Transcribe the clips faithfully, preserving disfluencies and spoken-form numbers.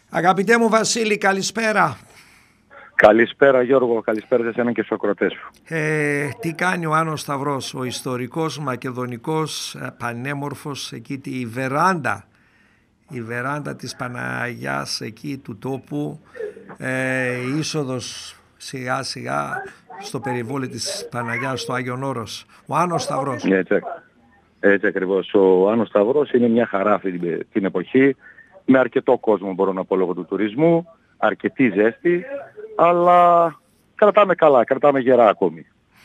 Αγαπητέ μου Βασίλη, καλησπέρα. Καλησπέρα Γιώργο, καλησπέρα σε εσένα και στους ακροατές σου. Ε, τι κάνει ο Άννος Σταυρός, ο ιστορικός μακεδονικός πανέμορφος, εκεί τη βεράντα, η βεράντα της Παναγιάς εκεί του τόπου, ε, η είσοδος σιγά σιγά στο περιβόλι της Παναγιάς, στο Άγιον Όρος. Ο Άννος Σταυρός. Έτσι, έτσι ακριβώς. Ο Άννος Σταυρός είναι μια χαρά αυτή την, την εποχή, με αρκετό κόσμο μπορώ να πω λόγω του τουρισμού, αρκετή ζέστη, αλλά κρατάμε καλά, κρατάμε γερά ακόμη.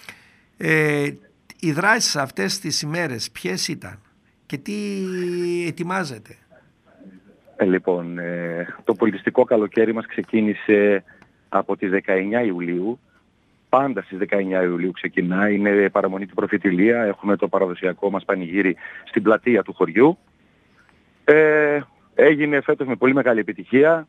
Ε, οι δράσεις αυτές τις ημέρες ποιες ήταν και τι ετοιμάζεται? Ε, λοιπόν, ε, το πολιτιστικό καλοκαίρι μας ξεκίνησε από τις δεκαεννιά Ιουλίου. Πάντα στις δεκαεννιά Ιουλίου ξεκινάει, είναι παραμονή του Προφητηλία, έχουμε το παραδοσιακό μας πανηγύρι στην πλατεία του χωριού. Ε, έγινε φέτος με πολύ μεγάλη επιτυχία.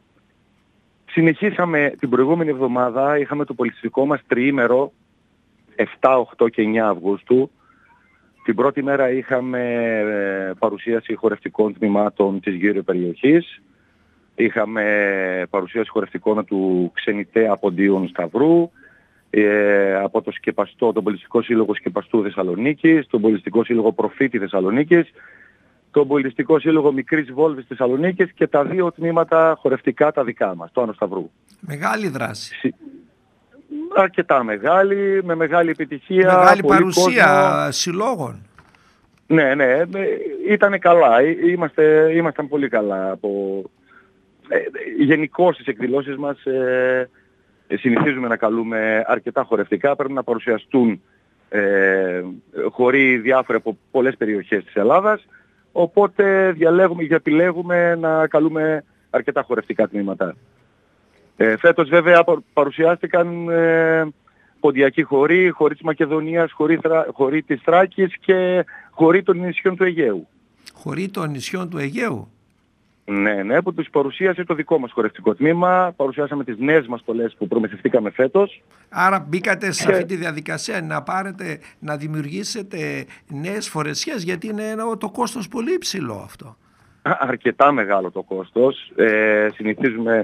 Συνεχίσαμε την προηγούμενη εβδομάδα, είχαμε το πολιτιστικό μας τριήμερο επτά, οκτώ και εννιά Αυγούστου. Την πρώτη μέρα είχαμε παρουσίαση χορευτικών τμήματων της γύρω περιοχής. Είχαμε παρουσίαση χορευτικών του Ξενιτέα Ποντίων Σταυρού, ε, από το Σκεπαστό, τον Πολιτιστικό Σύλλογο Σκεπαστού Θεσσαλονίκης, τον Πολιτιστικό Σύλλογο Προφήτη Θεσσαλονίκης, τον Πολιτιστικό Σύλλογο Μικρής Βόλβης Θεσσαλονίκης και τα δύο τμήματα χορευτικά τα δικά μας, το Άνω Σταυρού. Μεγάλη δράση. Αρκετά μεγάλη, με μεγάλη επιτυχία. Μεγάλη παρουσία κόσμο. συλλόγων. Ναι, ναι, ήταν καλά. Είμαστε, ήμασταν πολύ καλά. Από... Ε, γενικώς στις εκδηλώσεις μας ε, συνηθίζουμε να καλούμε αρκετά χορευτικά. Πρέπει να παρουσιαστούν ε, χοροί διάφορα από πολλές περιοχές της Ελλάδας. Οπότε διαλέγουμε και επιλέγουμε να καλούμε αρκετά χορευτικά τμήματα. Ε, φέτος βέβαια παρουσιάστηκαν ε, ποντιακοί χοροί, χοροί της Μακεδονίας, χοροί, χοροί της Θράκης και χοροί των νησιών του Αιγαίου. Χοροί των νησιών του Αιγαίου. Ναι, ναι, που τους παρουσίασε το δικό μας χορευτικό τμήμα. Παρουσιάσαμε τις νέες μας στολές που προμηθευτήκαμε φέτος. Άρα μπήκατε σε αυτή τη διαδικασία να πάρετε, να δημιουργήσετε νέες φορεσιές, γιατί είναι ένα, το κόστος πολύ υψηλό αυτό. Αρκετά μεγάλο το κόστος. Ε, συνηθίζουμε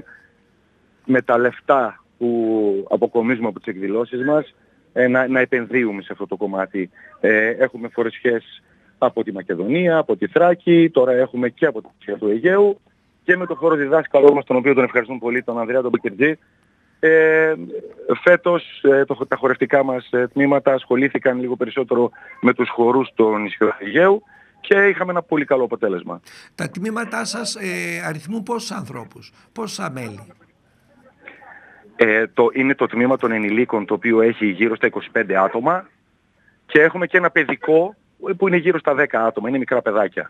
με τα λεφτά που αποκομίζουμε από τις εκδηλώσεις μας ε, να, να επενδύουμε σε αυτό το κομμάτι. Ε, έχουμε φορεσιές από τη Μακεδονία, από τη Θράκη, τώρα έχουμε και από τη νησιά του Αιγαίου και με το χώρο διδάσκαλό μας, τον οποίο τον ευχαριστούμε πολύ, τον Ανδρέα τον Μπεκερτζή. Ε, φέτος ε, το, τα χορευτικά μας ε, τμήματα ασχολήθηκαν λίγο περισσότερο με τους χορούς των νησιών του Αιγαίου και είχαμε ένα πολύ καλό αποτέλεσμα. Τα τμήματά σας ε, αριθμούν πόσους ανθρώπους, πόσα μέλη? Ε, το, είναι το τμήμα των ενηλίκων, το οποίο έχει γύρω στα είκοσι πέντε άτομα και έχουμε και ένα παιδικό που είναι γύρω στα δέκα άτομα, είναι μικρά παιδάκια.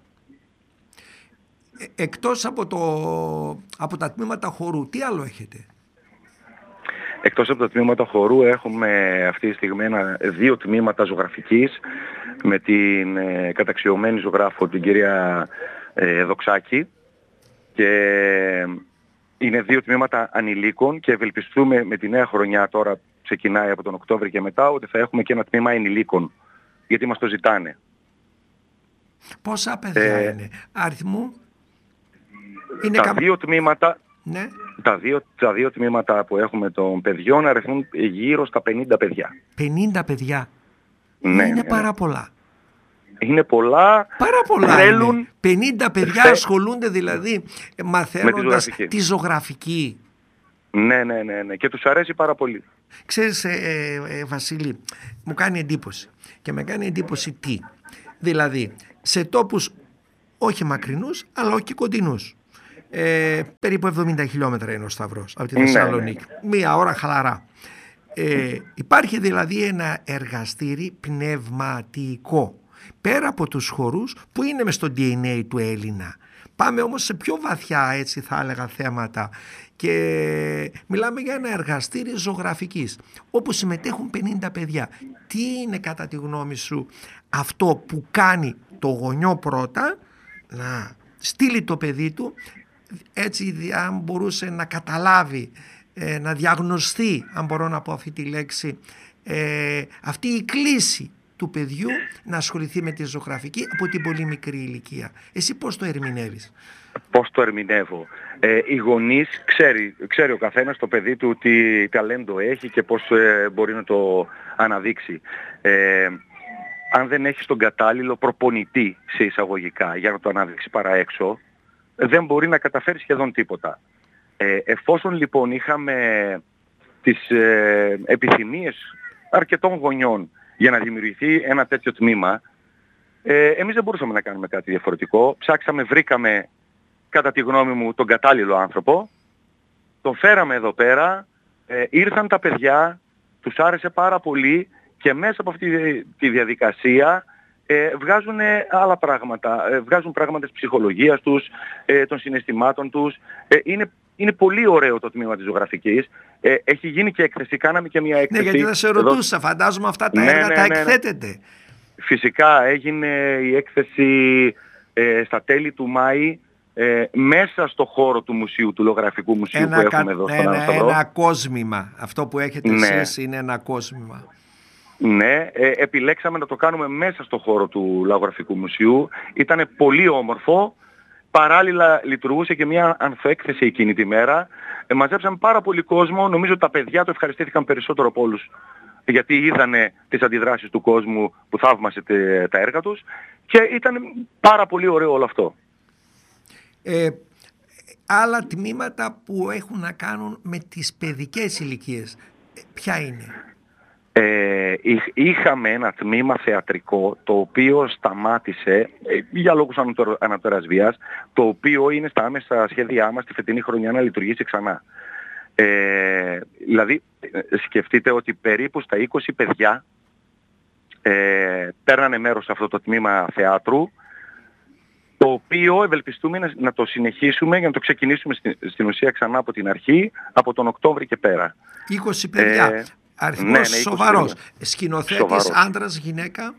Ε, εκτός από, το, από τα τμήματα χορού, τι άλλο έχετε? Εκτός από τα τμήματα χορού έχουμε αυτή τη στιγμή ένα, δύο τμήματα ζωγραφικής με την ε, καταξιωμένη ζωγράφο την κυρία ε, Δοξάκη και είναι δύο τμήματα ανηλίκων και ευελπιστούμε με τη νέα χρονιά, τώρα ξεκινάει από τον Οκτώβριο και μετά, ότι θα έχουμε και ένα τμήμα ενηλίκων, γιατί μας το ζητάνε. Πόσα παιδιά ε, είναι αριθμού? Είναι τα, κα... δύο τμήματα, ναι. τα, δύο, τα δύο τμήματα που έχουμε των παιδιών αριθμούν γύρω στα πενήντα παιδιά. πενήντα παιδιά. Ναι, είναι ναι. πάρα πολλά. Είναι πολλά. Πάρα πολλά θέλουν... είναι. πενήντα παιδιά Θε... ασχολούνται δηλαδή μαθαίνοντας τη, τη ζωγραφική. Ναι, ναι, ναι, ναι. Και τους αρέσει πάρα πολύ. Ξέρεις, ε, ε, Βασίλη, μου κάνει εντύπωση. Και με κάνει εντύπωση τι? Δηλαδή, σε τόπους όχι μακρινούς, αλλά όχι και κοντινούς. Ε, περίπου εβδομήντα χιλιόμετρα είναι ο Σταυρός από τη Θεσσαλονίκη. Ναι, ναι. Μία ώρα χαλαρά. Ε, υπάρχει δηλαδή ένα εργαστήρι πνευματικό. Πέρα από τους χορούς που είναι μες στο ντι εν έι του Έλληνα. Πάμε όμως σε πιο βαθιά, έτσι θα έλεγα, θέματα και μιλάμε για ένα εργαστήρι ζωγραφικής όπου συμμετέχουν πενήντα παιδιά. Τι είναι κατά τη γνώμη σου αυτό που κάνει το γονιό πρώτα να στείλει το παιδί του, έτσι αν μπορούσε να καταλάβει, ε, να διαγνωστεί, αν μπορώ να πω αυτή τη λέξη, ε, αυτή η κλίση του παιδιού να ασχοληθεί με τη ζωγραφική από την πολύ μικρή ηλικία. Εσύ πώς το ερμηνεύεις? πώς το ερμηνεύω. Ε, οι γονείς, ξέρει, ξέρει ο καθένας το παιδί του τι ταλέντο έχει και πώς ε, μπορεί να το αναδείξει. Ε, αν δεν έχεις τον κατάλληλο προπονητή σε εισαγωγικά για να το αναδείξει παρά έξω, δεν μπορεί να καταφέρει σχεδόν τίποτα. Ε, εφόσον λοιπόν είχαμε τις ε, επιθυμίες αρκετών γονιών για να δημιουργηθεί ένα τέτοιο τμήμα, ε, εμείς δεν μπορούσαμε να κάνουμε κάτι διαφορετικό. Ψάξαμε, βρήκαμε, κατά τη γνώμη μου, τον κατάλληλο άνθρωπο, τον φέραμε εδώ πέρα, ε, ήρθαν τα παιδιά, τους άρεσε πάρα πολύ και μέσα από αυτή τη διαδικασία ε, βγάζουν άλλα πράγματα, ε, βγάζουν πράγματα της ψυχολογίας τους, ε, των συναισθημάτων τους. Ε, είναι, είναι πολύ ωραίο το τμήμα της ζωγραφικής. Ε, έχει γίνει και έκθεση, κάναμε και μια έκθεση. Ναι, γιατί θα σε ρωτούσα, εδώ... φαντάζομαι αυτά τα ναι, έργα ναι, τα ναι, εκθέτεται. Ναι. Φυσικά έγινε η έκθεση ε, στα τέλη του Μάη, ε, μέσα στο χώρο του μουσείου, του Λογραφικού Μουσείου ένα, που έχουμε εδώ στον Άνω. Ένα κόσμημα. Αυτό που έχετε ναι. εσείς είναι ένα κόσμημα. Ναι, ε, επιλέξαμε να το κάνουμε μέσα στο χώρο του Λογραφικού Μουσείου. Ήταν πολύ όμορφο. Παράλληλα λειτουργούσε και μια ανθοέκθεση εκείνη τη μέρα. Ε, μαζέψαμε πάρα πολύ κόσμο. Νομίζω ότι τα παιδιά το ευχαριστήθηκαν περισσότερο από όλους, γιατί είδανε τις αντιδράσεις του κόσμου που θαύμασε τα έργα τους και ήταν πάρα πολύ ωραίο όλο αυτό. Ε, άλλα τμήματα που έχουν να κάνουν με τις παιδικές ηλικίες, ποια είναι? Ε, είχαμε ένα τμήμα θεατρικό το οποίο σταμάτησε ε, για λόγους ανωτέρας βίας, το οποίο είναι στα άμεσα σχέδιά μας τη φετινή χρονιά να λειτουργήσει ξανά. Ε, δηλαδή σκεφτείτε ότι περίπου στα είκοσι παιδιά ε, παίρνανε μέρος σε αυτό το τμήμα θεάτρου, το οποίο ευελπιστούμε να, να το συνεχίσουμε για να το ξεκινήσουμε στην, στην ουσία ξανά από την αρχή, από τον Οκτώβρη και πέρα. είκοσι παιδιά, ε, αριθμός ναι, ναι, σοβαρός. Παιδιά. Σκηνοθέτης, σοβαρός. Άντρας, γυναίκα?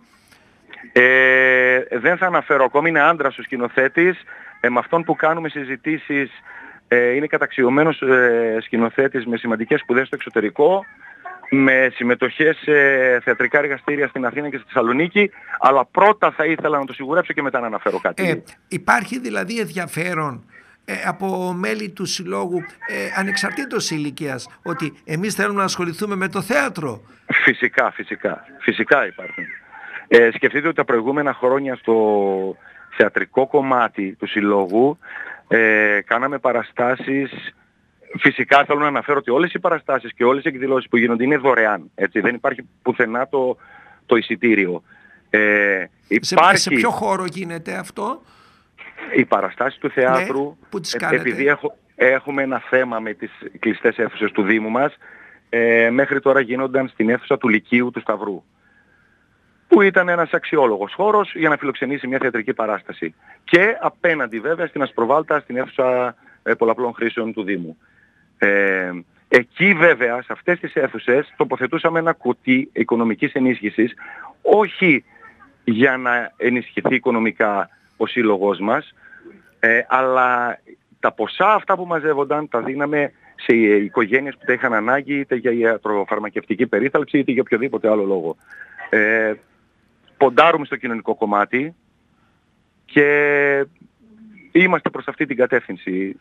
Ε, δεν θα αναφέρω ακόμη, είναι άντρας ο σκηνοθέτης. Ε, με αυτόν που κάνουμε συζητήσεις ε, είναι καταξιωμένος ε, σκηνοθέτης με σημαντικές σπουδές στο εξωτερικό, με συμμετοχές σε θεατρικά εργαστήρια στην Αθήνα και στη Θεσσαλονίκη, αλλά πρώτα θα ήθελα να το σιγουρέψω και μετά να αναφέρω κάτι. Ε, υπάρχει δηλαδή ενδιαφέρον ε, από μέλη του συλλόγου ε, ανεξαρτήτως ηλικίας ότι εμείς θέλουμε να ασχοληθούμε με το θέατρο? Φυσικά, φυσικά, φυσικά υπάρχουν. Ε, σκεφτείτε ότι τα προηγούμενα χρόνια στο θεατρικό κομμάτι του συλλόγου ε, κάναμε παραστάσεις. Φυσικά θέλω να αναφέρω ότι όλες οι παραστάσεις και όλες οι εκδηλώσεις που γίνονται είναι δωρεάν. Έτσι, δεν υπάρχει πουθενά το, το εισιτήριο. Ε, υπάρχει... σε, σε ποιο χώρο γίνεται αυτό? Οι παραστάσεις του θεάτρου, ναι, που τις κάνετε? Επειδή έχω, έχουμε ένα θέμα με τις κλειστές αίθουσες του Δήμου μας, ε, μέχρι τώρα γίνονταν στην αίθουσα του Λυκείου του Σταυρού, που ήταν ένας αξιόλογος χώρος για να φιλοξενήσει μια θεατρική παράσταση. Και απέναντι βέβαια στην Ασπροβάλτα, στην αίθουσα ε, πολλαπλών χρήσεων του Δήμου. Ε, εκεί βέβαια, σε αυτές τις αίθουσες, τοποθετούσαμε ένα κουτί οικονομικής ενίσχυσης, όχι για να ενισχυθεί οικονομικά ο σύλλογός μας, ε, αλλά τα ποσά αυτά που μαζεύονταν τα δίναμε σε οικογένειες που τα είχαν ανάγκη, είτε για ιατροφαρμακευτική περίθαλψη, είτε για οποιοδήποτε άλλο λόγο. Ε, ποντάρουμε στο κοινωνικό κομμάτι και είμαστε προς αυτή την κατεύθυνση.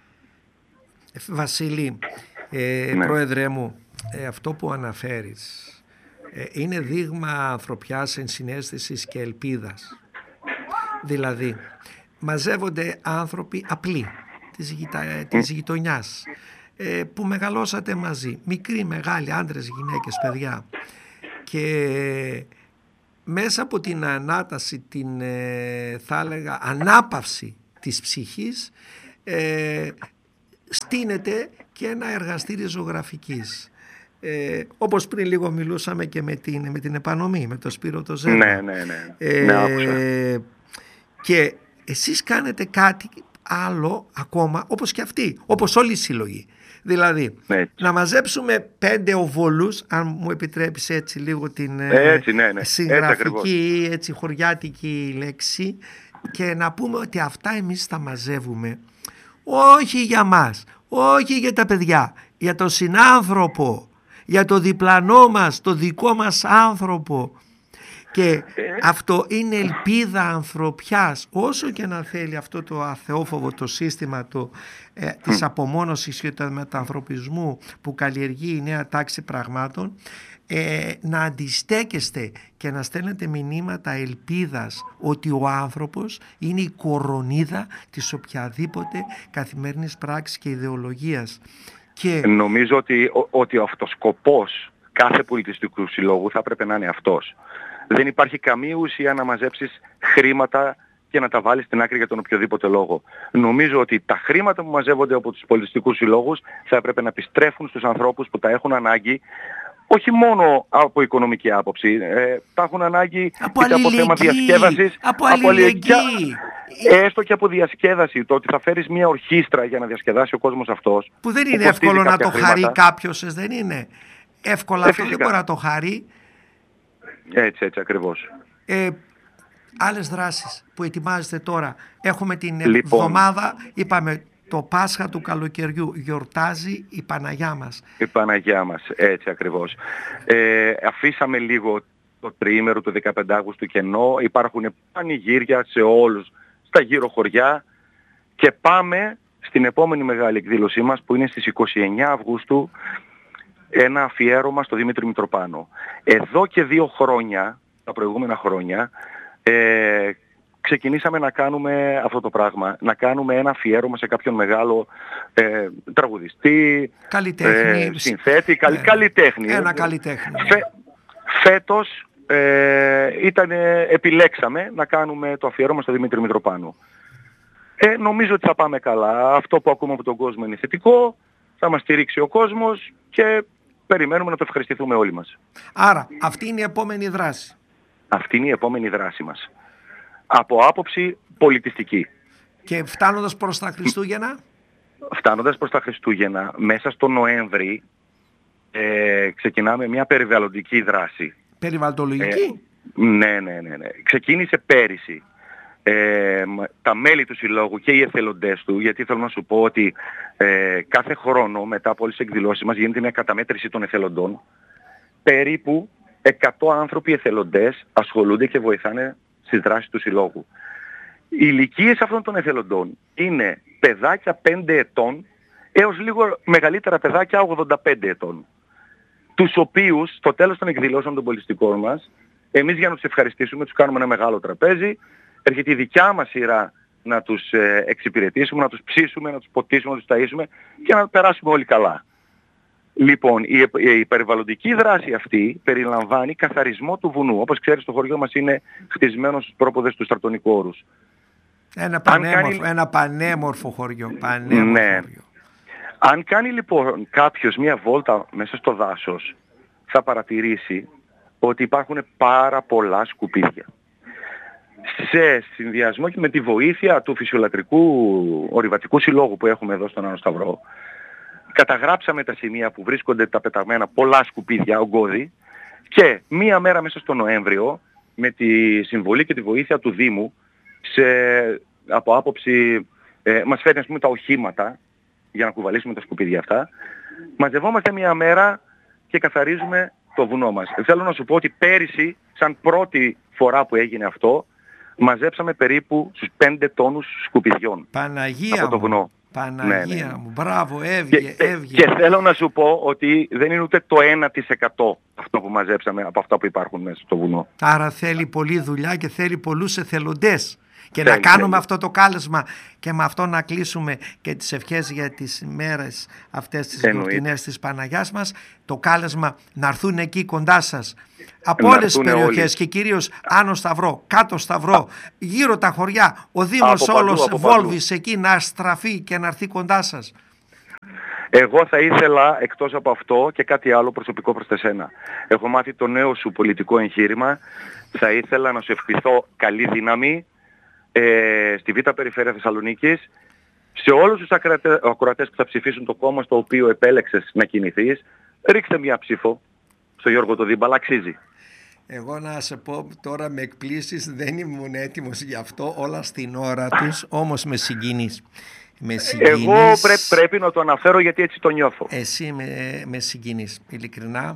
Βασίλη, ε, ναι. Πρόεδρε μου, ε, αυτό που αναφέρεις ε, είναι δείγμα ανθρωπιάς, ενσυναίσθησης και ελπίδας. Δηλαδή, μαζεύονται άνθρωποι απλοί της, γυτα, της γειτονιάς, ε, που μεγαλώσατε μαζί, μικροί, μεγάλοι, άντρες, γυναίκες, παιδιά, και μέσα από την ανάταση, την ε, θα έλεγα ανάπαυση της ψυχής, ε, στείνεται και ένα εργαστήριο ζωγραφικής. Ε, όπως πριν λίγο μιλούσαμε και με την, με την επανομή, με το Σπύρο το Ζέμα. Ναι, ναι, ναι. Ε, ναι, και εσείς κάνετε κάτι άλλο ακόμα, όπως και αυτοί, όπως όλοι οι σύλλογοι. Δηλαδή, ναι, να μαζέψουμε πέντε οβολούς, αν μου επιτρέπεις έτσι λίγο την έτσι, ναι, ναι. συγγραφική, έτσι, έτσι χωριάτικη λέξη, και να πούμε ότι αυτά εμείς τα μαζεύουμε όχι για μας, όχι για τα παιδιά, για τον συνάνθρωπο, για το διπλανό μας, το δικό μας άνθρωπο. Και ε. αυτό είναι ελπίδα ανθρωπιάς, όσο και να θέλει αυτό το αθεόφοβο το σύστημα το, ε, της απομόνωσης και του μετανθρωπισμού που καλλιεργεί η νέα τάξη πραγμάτων, ε, να αντιστέκεστε και να στέλνετε μηνύματα ελπίδας ότι ο άνθρωπος είναι η κορονίδα της οποιαδήποτε καθημερινής πράξης και ιδεολογίας. Και... Νομίζω ότι, ότι ο αυτοσκοπός κάθε πολιτιστικού συλλόγου θα έπρεπε να είναι αυτός. Δεν υπάρχει καμία ουσία να μαζέψεις χρήματα και να τα βάλεις στην άκρη για τον οποιοδήποτε λόγο. Νομίζω ότι τα χρήματα που μαζεύονται από τους πολιτιστικούς συλλόγους θα έπρεπε να επιστρέφουν στους ανθρώπους που τα έχουν ανάγκη, όχι μόνο από οικονομική άποψη, ε, τα έχουν ανάγκη από, είτε από θέμα διασκέδασης, από αλληλεγγύη. Έστω και από διασκέδαση, το ότι θα φέρεις μια ορχήστρα για να διασκεδάσει ο κόσμος αυτός. Που δεν είναι εύκολο να το χαρεί χρήματα. Κάποιος, δεν είναι εύκολο ε, αυτό, δεν μπορεί να το χαρεί. Έτσι, έτσι ακριβώς. Ε, άλλες δράσεις που ετοιμάζετε τώρα. Έχουμε την λοιπόν, εβδομάδα, είπαμε, το Πάσχα του καλοκαιριού. Γιορτάζει η Παναγιά μας. Η Παναγιά μας, έτσι ακριβώς. Ε, αφήσαμε λίγο το τριήμερο του δεκαπέντε Αυγούστου κενό. Υπάρχουν πανηγύρια σε όλους στα γύρω χωριά. Και πάμε στην επόμενη μεγάλη εκδήλωσή μας που είναι στις είκοσι εννέα Αυγούστου. Ένα αφιέρωμα στο Δημήτρη Μητροπάνο. Εδώ και δύο χρόνια, τα προηγούμενα χρόνια, ε, ξεκινήσαμε να κάνουμε αυτό το πράγμα. Να κάνουμε ένα αφιέρωμα σε κάποιον μεγάλο ε, τραγουδιστή, καλλιτέχνη, ε, συνθέτη, καλ, ε, καλλιτέχνη. Ένα καλλιτέχνη. Φε, φέτος ε, ήταν, επιλέξαμε να κάνουμε το αφιέρωμα στο Δημήτρη Μητροπάνο. Ε, νομίζω ότι θα πάμε καλά. Αυτό που ακούμε από τον κόσμο είναι θετικό. Θα μας στηρίξει ο κόσμος και περιμένουμε να το ευχαριστηθούμε όλοι μας. Άρα, αυτή είναι η επόμενη δράση. Αυτή είναι η επόμενη δράση μας. Από άποψη πολιτιστική. Και φτάνοντας προς τα Χριστούγεννα. Φτάνοντας προς τα Χριστούγεννα, μέσα στο Νοέμβρη ε, ξεκινάμε μια περιβαλλοντική δράση. Περιβαλλοντολογική. Ε, ναι, ναι, ναι, ναι. Ξεκίνησε πέρυσι. Ε, τα μέλη του συλλόγου και οι εθελοντές του, γιατί θέλω να σου πω ότι ε, κάθε χρόνο μετά από όλες τις εκδηλώσεις μας γίνεται μια καταμέτρηση των εθελοντών. Περίπου εκατό άνθρωποι εθελοντές ασχολούνται και βοηθάνε στις δράσεις του συλλόγου. Οι ηλικίες αυτών των εθελοντών είναι παιδάκια πέντε ετών έως λίγο μεγαλύτερα παιδάκια ογδόντα πέντε ετών, τους οποίους στο τέλος των εκδηλώσεων των πολιτιστικών μας, εμείς για να τους ευχαριστήσουμε τους κάνουμε ένα μεγάλο τραπέζι. Έρχεται η δικιά μας σειρά να τους ε, εξυπηρετήσουμε, να τους ψήσουμε, να τους ποτίσουμε, να τους ταΐσουμε και να περάσουμε όλοι καλά. Λοιπόν, η, η περιβαλλοντική δράση αυτή περιλαμβάνει καθαρισμό του βουνού. Όπως ξέρεις, το χωριό μας είναι χτισμένο στους πρόποδες του Στρατονικού Όρους. Ένα πανέμορφο, κάνει... ένα πανέμορφο χωριό. Πανέμορφο ναι. χωριό. Αν κάνει λοιπόν κάποιος μία βόλτα μέσα στο δάσος, θα παρατηρήσει ότι υπάρχουν πάρα πολλά σκουπίδια. Σε συνδυασμό και με τη βοήθεια του Φυσιολατρικού Ορειβατικού Συλλόγου που έχουμε εδώ στον Άνω Σταυρό, καταγράψαμε τα σημεία που βρίσκονται τα πεταγμένα πολλά σκουπίδια, ογκώδη, και μία μέρα μέσα στο Νοέμβριο, με τη συμβολή και τη βοήθεια του Δήμου, σε, από άποψη, ε, μας φέρνει ας πούμε τα οχήματα για να κουβαλήσουμε τα σκουπίδια αυτά, μαζευόμαστε μία μέρα και καθαρίζουμε το βουνό μας. Θέλω να σου πω ότι πέρυσι, σαν πρώτη φορά που έγινε αυτό, μαζέψαμε περίπου στους πέντε τόνους σκουπιδιών. Παναγία από το βουνό. Μου, Παναγία ναι, ναι. μου, μπράβο, έβγε, και, έβγε. Και θέλω να σου πω ότι δεν είναι ούτε το ένα τοις εκατό αυτό που μαζέψαμε από αυτά που υπάρχουν μέσα στο βουνό. Άρα θέλει πολλή δουλειά και θέλει πολλούς εθελοντές. Και θέλει, να κάνουμε θέλει. αυτό το κάλεσμα και με αυτό να κλείσουμε και τις ευχές για τις μέρες αυτές τις γιορτινές της Παναγιάς μας, το κάλεσμα να έρθουν εκεί κοντά σας από όλες τις περιοχές όλοι. Και κυρίως Άνω Σταυρό, Κάτω Σταυρό, Α. γύρω τα χωριά, ο Δήμος από όλος παντού, Βόλβης εκεί να στραφεί και να έρθει κοντά σας. Εγώ θα ήθελα εκτός από αυτό και κάτι άλλο προσωπικό προς εσένα. Έχω μάθει το νέο σου πολιτικό εγχείρημα. Θα ήθελα να σου ευχηθώ καλή δύναμη ε, στη Β' Περιφέρεια Θεσσαλονίκης, σε όλους τους ακροατές που θα ψηφίσουν το κόμμα στο οποίο επέλεξες να κινηθείς. Ρίξτε μια ψήφο στο Γιώργο το Δίμπαλα, αξίζει. Εγώ να σε πω τώρα, με εκπλήσεις, δεν ήμουν έτοιμος γι' αυτό, όλα στην ώρα τους, όμως με συγκινείς. Με συγκινείς. Εγώ πρέ, πρέπει να το αναφέρω γιατί έτσι το νιώθω. Εσύ με, με συγκινείς, ειλικρινά,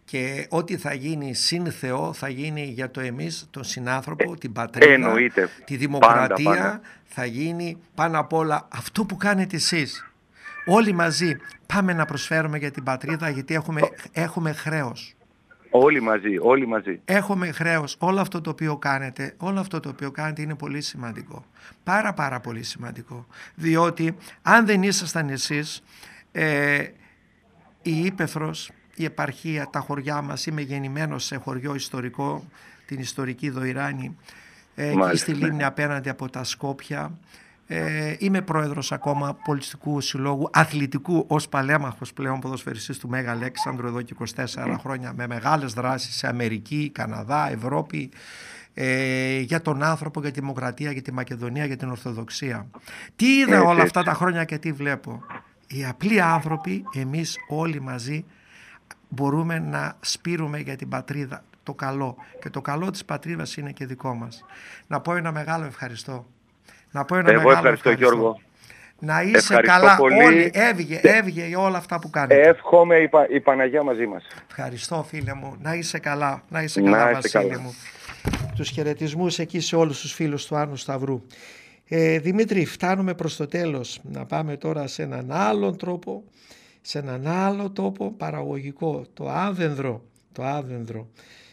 και ό,τι θα γίνει συν Θεό θα γίνει για το εμείς, τον συνάνθρωπο, την πατρίδα, εννοείται. τη δημοκρατία, Πάντα, πάντα. θα γίνει πάνω απ' όλα αυτό που κάνετε εσείς. Όλοι μαζί πάμε να προσφέρουμε για την πατρίδα, γιατί έχουμε, έχουμε χρέος. Όλοι μαζί, όλοι μαζί. Έχουμε χρέος. Όλο αυτό το οποίο κάνετε, όλο αυτό το οποίο κάνετε είναι πολύ σημαντικό. Πάρα πάρα πολύ σημαντικό. Διότι αν δεν ήσασταν εσείς, ε, η Ύπαιθρος, η επαρχία, τα χωριά μας, είμαι γεννημένος σε χωριό ιστορικό, την ιστορική Δοϊράνη, ε, εκεί στη Λίμνη απέναντι από τα Σκόπια. Ε, είμαι πρόεδρος ακόμα πολιτιστικού συλλόγου αθλητικού ως παλέμαχος πλέον ποδοσφαιριστής του Μέγα Αλέξανδρου εδώ και είκοσι τέσσερα χρόνια, με μεγάλες δράσεις σε Αμερική, Καναδά, Ευρώπη, ε, για τον άνθρωπο, για τη δημοκρατία, για τη Μακεδονία, για την Ορθοδοξία. Τι είδα όλα αυτά τα χρόνια και τι βλέπω? Οι απλοί άνθρωποι, εμείς όλοι μαζί μπορούμε να σπείρουμε για την πατρίδα το καλό, και το καλό της πατρίδας είναι και δικό μας. Να πω ένα μεγάλο ευχαριστώ. Να πω ένα Εγώ μεγάλο ευχαριστώ, ευχαριστώ Γιώργο. Να είσαι ευχαριστώ καλά πολύ. όλοι. Έβγε, έβγε όλα αυτά που κάνετε. Εύχομαι η, Πα, η Παναγιά μαζί μας. Ευχαριστώ φίλε μου. Να είσαι καλά. Να είσαι καλά, να Βασίλη καλά. μου. Τους χαιρετισμούς εκεί σε όλους τους φίλους του Άννου Σταυρού. Ε, Δημήτρη, φτάνουμε προς το τέλος. Να πάμε τώρα σε έναν άλλον τρόπο, σε έναν άλλο τόπο παραγωγικό, το Άβενδρο. Το Άβενδρο.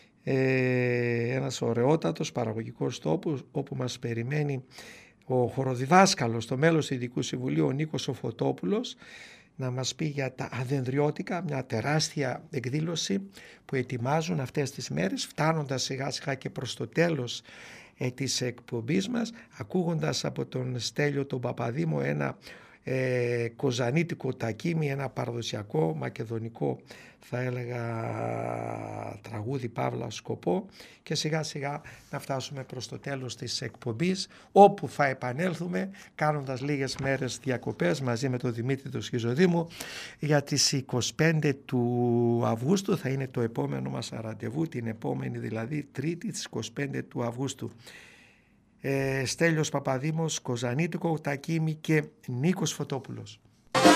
Ε, ένας ωραιότατος παραγωγικός τόπος όπου μας περιμένει ο χοροδιδάσκαλος, το μέλος του Ειδικού Συμβουλίου, ο Νίκος ο Φωτόπουλος, να μας πει για τα αδενδριώτικα, μια τεράστια εκδήλωση που ετοιμάζουν αυτές τις μέρες, φτάνοντας σιγά σιγά και προς το τέλος ε, της εκπομπής μας, ακούγοντας από τον Στέλιο τον Παπαδήμο ένα ε, κοζανίτικο τακίμι, ένα παραδοσιακό μακεδονικό θα έλεγα τραγούδι παύλα σκοπό, και σιγά σιγά να φτάσουμε προς το τέλος της εκπομπής, όπου θα επανέλθουμε κάνοντας λίγες μέρες διακοπές μαζί με τον Δημήτρη τον Σχιζοδήμου. Για τις είκοσι πέντε του Αυγούστου θα είναι το επόμενο μας ραντεβού, την επόμενη δηλαδή Τρίτη της είκοσι πέντε του Αυγούστου. Ε, Στέλιος Παπαδήμος, κοζανίτικο τακίμι και Νίκος Φωτόπουλος.